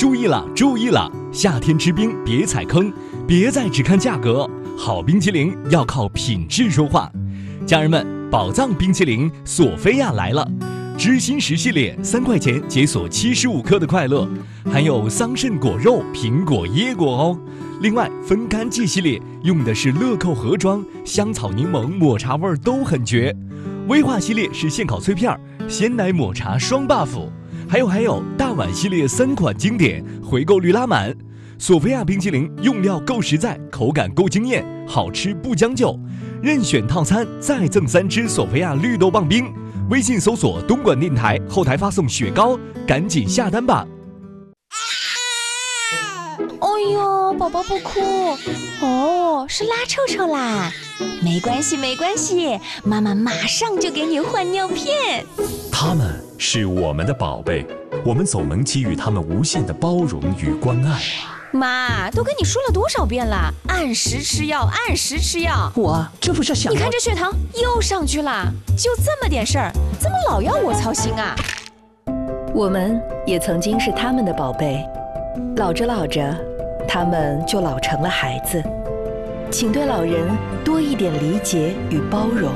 注意了，注意了！夏天吃冰别踩坑，别再只看价格，好冰淇淋要靠品质说话。家人们，宝藏冰淇淋索菲亚来了，知心10系列3块钱解锁75克的快乐，含有桑葚果肉、苹果、椰果哦。另外，分干季系列用的是乐扣盒装，香草柠檬、抹茶味都很绝。威化系列是现烤脆片，鲜奶抹茶双 buff。还有大碗系列3款经典，回购率拉满。索菲亚冰淇淋用料够实在，口感够惊艳，好吃不将就。任选套餐再赠3支索菲亚绿豆棒冰。微信搜索东莞电台，后台发送雪糕，赶紧下单吧。 哎呦，宝宝不哭哦，是拉臭臭啦。没关系没关系，妈妈马上就给你换尿片。 他们是我们的宝贝，我们总能给予他们无限的包容与关爱。 妈，都跟你说了多少遍了，按时吃药，按时吃药。 我这不是想…… 你看这血糖又上去了，就这么点事儿，怎么老要我操心啊？ 我们也曾经是他们的宝贝，老着老着，他们就老成了孩子。请对老人多一点理解与包容。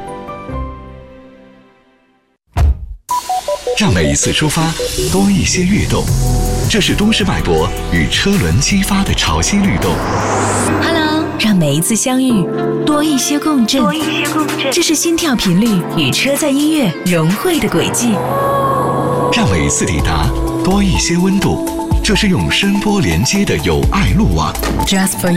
让每一次出发多一些跃动，这是东施脉搏与车轮激发的潮汐律动。 Hello， 让每一次相遇多一些共振，这是心跳频率与车载音乐融汇的轨迹。 让每一次抵达多一些温度，这是用声波连接的有爱路网。 Just for